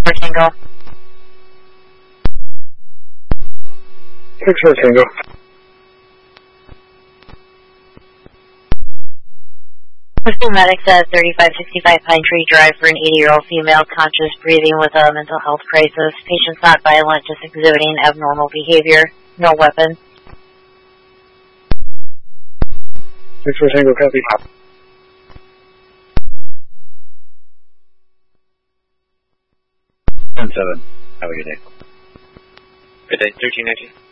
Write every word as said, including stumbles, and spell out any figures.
Tango. six four Tango. Pursuit medics at thirty-five sixty-five Pine Tree Drive for an eighty-year-old female conscious breathing with a mental health crisis. Patient's not violent, just exhibiting abnormal behavior. No weapon. six four Tango, copy. ten seven. Have a good day. Good day, thirteen nineteen.